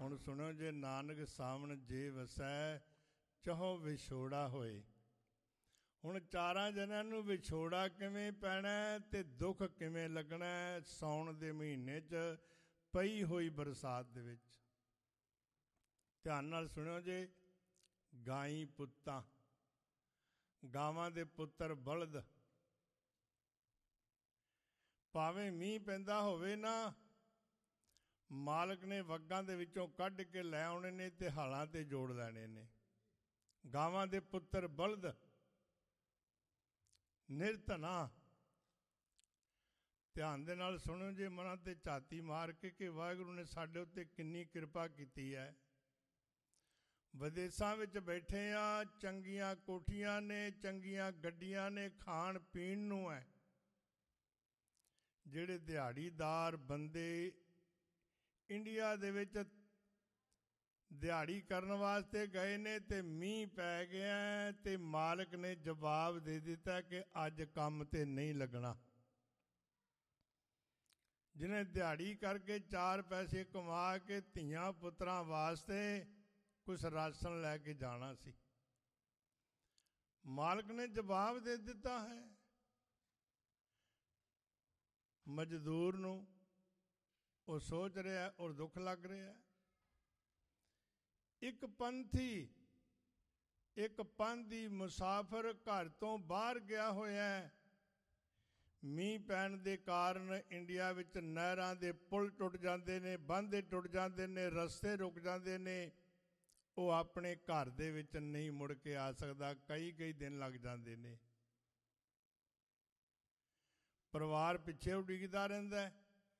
ਹੁਣ ਸੁਣੋ, ਜੇ ਨਾਨਕ ਸਾਵਣ ਜੇ ਵਸੈ ਚਹੋ ਵਿਛੋੜਾ ਹੋਏ। ਹੁਣ ਚਾਰਾਂ ਜਣਿਆਂ ਨੂੰ ਵਿਛੋੜਾ ਕਿਵੇਂ ਪੈਣਾ ਤੇ ਦੁੱਖ ਕਿਵੇਂ ਲੱਗਣਾ ਸਾਉਣ ਦੇ ਮਹੀਨੇ 'ਚ ਪਈ ਹੋਈ ਬਰਸਾਤ ਦੇ ਵਿੱਚ। ਧਿਆਨ ਨਾਲ ਸੁਣਿਓ ਜੇ। ਗਾਈ ਪੁੱਤਾਂ, ਗਾਵਾਂ ਦੇ ਪੁੱਤਰ ਬਲਦ, ਭਾਵੇਂ ਮੀਂਹ ਪੈਂਦਾ ਹੋਵੇ ਨਾ, ਮਾਲਕ ਨੇ ਵੱਗਾਂ ਦੇ ਵਿੱਚੋਂ ਕੱਢ ਕੇ ਲੈ ਆਉਣੇ ਨੇ ਤੇ ਹਾਲਾਂ ਤੇ ਜੋੜ ਲੈਣੇ ਨੇ। ਗਾਵਾਂ ਦੇ ਪੁੱਤਰ ਬਲਦ, ਨਿਰਧਨਾ। ਧਿਆਨ ਦੇ ਨਾਲ ਸੁਣੋ ਜੇ, ਮਨਾਂ ਤੇ ਝਾਤੀ ਮਾਰ ਕੇ ਕਿ ਵਾਹਿਗੁਰੂ ਨੇ ਸਾਡੇ ਉੱਤੇ ਕਿੰਨੀ ਕਿਰਪਾ ਕੀਤੀ ਹੈ। ਵਿਦੇਸ਼ਾਂ ਵਿੱਚ ਬੈਠੇ ਆ, ਚੰਗੀਆਂ ਕੋਠੀਆਂ ਨੇ, ਚੰਗੀਆਂ ਗੱਡੀਆਂ ਨੇ, ਖਾਣ ਪੀਣ ਨੂੰ ਹੈ। ਜਿਹੜੇ ਦਿਹਾੜੀਦਾਰ ਬੰਦੇ ਇੰਡੀਆ ਦੇ ਵਿੱਚ ਦਿਹਾੜੀ ਕਰਨ ਵਾਸਤੇ ਗਏ ਨੇ ਤੇ ਮੀਂਹ ਪੈ ਗਿਆ ਤੇ ਮਾਲਕ ਨੇ ਜਵਾਬ ਦੇ ਦਿੱਤਾ ਕਿ ਅੱਜ ਕੰਮ ਤੇ ਨਹੀਂ ਲੱਗਣਾ। ਜਿਹਨੇ ਦਿਹਾੜੀ ਕਰਕੇ 4 ਪੈਸੇ ਕਮਾ ਕੇ ਧੀਆਂ ਪੁੱਤਰਾਂ ਵਾਸਤੇ ਕੁਛ ਰਾਸ਼ਨ ਲੈ ਕੇ ਜਾਣਾ ਸੀ, ਮਾਲਕ ਨੇ ਜਵਾਬ ਦੇ ਦਿੱਤਾ ਹੈ। ਮਜ਼ਦੂਰ ਨੂੰ ਉਹ ਸੋਚ ਰਿਹਾ ਔਰ ਦੁੱਖ ਲੱਗ ਰਿਹਾ। ਇੱਕ ਪੰਥੀ, ਇੱਕ ਪਾਂਧੀ ਮੁਸਾਫਰ ਘਰ ਤੋਂ ਬਾਹਰ ਗਿਆ ਹੋਇਆ। ਮੀਂਹ ਪੈਣ ਦੇ ਕਾਰਨ ਇੰਡੀਆ ਵਿੱਚ ਨਹਿਰਾਂ ਦੇ ਪੁਲ ਟੁੱਟ ਜਾਂਦੇ ਨੇ, ਬੰਨ੍ਹ ਟੁੱਟ ਜਾਂਦੇ ਨੇ, ਰਸਤੇ ਰੁਕ ਜਾਂਦੇ ਨੇ। ਉਹ ਆਪਣੇ ਘਰ ਦੇ ਵਿੱਚ ਨਹੀਂ ਮੁੜ ਕੇ ਆ ਸਕਦਾ, ਕਈ ਦਿਨ ਲੱਗ ਜਾਂਦੇ ਨੇ। ਪਰਿਵਾਰ ਪਿੱਛੇ ਉਡੀਕਦਾ ਰਹਿੰਦਾ।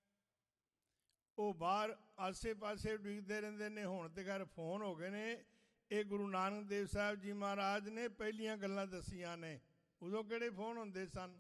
ਉਹ ਬਾਹਰ ਆਸੇ ਪਾਸੇ ਉਡੀਕਦੇ ਰਹਿੰਦੇ ਨੇ। ਹੁਣ ਤੇ ਖੈਰ ਫੋਨ ਹੋ ਗਏ ਨੇ। ਇਹ ਗੁਰੂ ਨਾਨਕ ਦੇਵ ਸਾਹਿਬ ਜੀ ਮਹਾਰਾਜ ਨੇ ਪਹਿਲੀਆਂ ਗੱਲਾਂ ਦੱਸੀਆਂ ਨੇ, ਉਦੋਂ ਕਿਹੜੇ ਫੋਨ ਹੁੰਦੇ ਸਨ।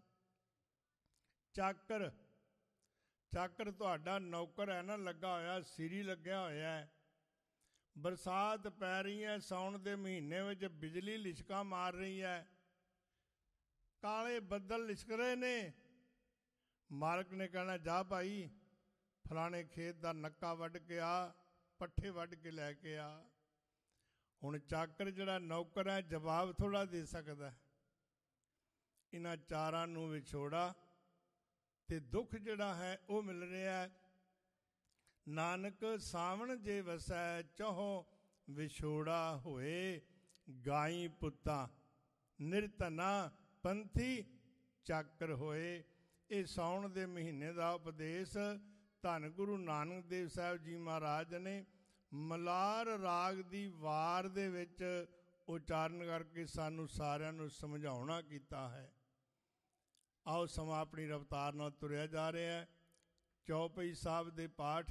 ਚਾਕਰ, ਚਾਕਰ ਤੁਹਾਡਾ ਨੌਕਰ ਹੈ ਨਾ, ਲੱਗਾ ਹੋਇਆ, ਸਿਰੀ ਲੱਗਿਆ ਹੋਇਆ ਹੈ। ਬਰਸਾਤ ਪੈ ਰਹੀ ਹੈ, ਸਾਉਣ ਦੇ ਮਹੀਨੇ ਵਿੱਚ ਬਿਜਲੀ ਲਿਸ਼ਕਾਂ ਮਾਰ ਰਹੀ ਹੈ, ਕਾਲੇ ਬੱਦਲ ਲਿਸ਼ਕ ਰਹੇ ਨੇ। ਮਾਲਕ ਨੇ ਕਹਿਣਾ ਜਾ ਭਾਈ ਫਲਾਣੇ ਖੇਤ ਦਾ ਨੱਕਾ ਵੱਢ ਕੇ ਆ, ਪੱਠੇ ਵੱਢ ਕੇ ਲੈ ਕੇ ਆ। ਹੁਣ ਚਾਕਰ ਜਿਹੜਾ ਨੌਕਰ ਹੈ ਜਵਾਬ ਥੋੜ੍ਹਾ ਦੇ ਸਕਦਾ। ਇਹਨਾਂ ਚਾਰਾਂ ਨੂੰ ਵਿਛੋੜਾ ਤੇ ਦੁੱਖ ਜਿਹੜਾ ਹੈ ਉਹ ਮਿਲ ਰਿਹਾ। ਨਾਨਕ ਸਾਵਣ ਜੇ ਵਸੈ ਚਹੋ ਵਿਛੋੜਾ ਹੋਏ। ਗਾਈ ਪੁੱਤਾਂ, ਨਿਰਧਨਾ, ਪੰਥੀ ਚਾਕਰ ਹੋਏ। ਇਹ ਸਾਉਣ ਦੇ ਮਹੀਨੇ ਦਾ ਉਪਦੇਸ਼ ਧੰਨ ਗੁਰੂ ਨਾਨਕ ਦੇਵ ਸਾਹਿਬ ਜੀ ਮਹਾਰਾਜ ਨੇ ਮਲਾਰ ਰਾਗ ਦੀ ਵਾਰ ਦੇ ਵਿੱਚ ਉਚਾਰਨ ਕਰਕੇ ਸਾਨੂੰ ਸਾਰਿਆਂ ਨੂੰ ਸਮਝਾਉਣਾ ਕੀਤਾ ਹੈ। ਆਓ ਸਮਾਂ ਆਪਣੀ ਰਫਤਾਰ ਨਾਲ ਤੁਰਿਆ ਜਾ ਰਿਹਾ ਹੈ। ਚੌਪਈ ਸਾਹਿਬ ਦੇ ਪਾਠ,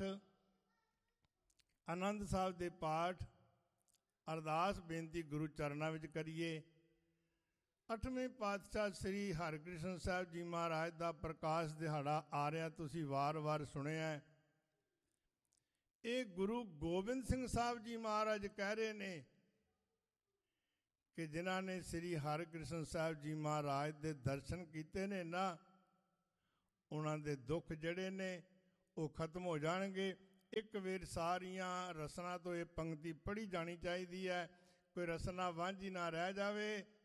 ਆਨੰਦ ਸਾਹਿਬ ਦੇ ਪਾਠ, ਅਰਦਾਸ ਬੇਨਤੀ ਗੁਰੂ ਚਰਨਾਂ ਵਿੱਚ ਕਰੀਏ। 8ਵੇਂ ਪਾਤਸ਼ਾਹ ਸ੍ਰੀ ਹਰਿਕ੍ਰਿਸ਼ਨ ਸਾਹਿਬ ਜੀ ਮਹਾਰਾਜ ਦਾ ਪ੍ਰਕਾਸ਼ ਦਿਹਾੜਾ ਆ ਰਿਹਾ, ਤੁਸੀਂ ਵਾਰ-ਵਾਰ ਸੁਣਿਆ। ਇਹ ਗੁਰੂ ਗੋਬਿੰਦ ਸਿੰਘ ਸਾਹਿਬ ਜੀ ਮਹਾਰਾਜ ਕਹਿ ਰਹੇ ਨੇ ਕਿ ਜਿਨ੍ਹਾਂ ਨੇ ਸ੍ਰੀ ਹਰਿਕ੍ਰਿਸ਼ਨ ਸਾਹਿਬ ਜੀ ਮਹਾਰਾਜ ਦੇ ਦਰਸ਼ਨ ਕੀਤੇ ਨੇ ਨਾ, ਉਹਨਾਂ ਦੇ ਦੁੱਖ ਜਿਹੜੇ ਨੇ ਉਹ ਖਤਮ ਹੋ ਜਾਣਗੇ। ਇੱਕ ਵੇਰ ਸਾਰੀਆਂ ਰਸਨਾ ਤੋਂ ਇਹ ਪੰਕਤੀ ਪੜ੍ਹੀ ਜਾਣੀ ਚਾਹੀਦੀ ਹੈ, ਕੋਈ ਰਸਨਾ ਵਾਂਝੀ ਨਾ ਰਹਿ ਜਾਵੇ।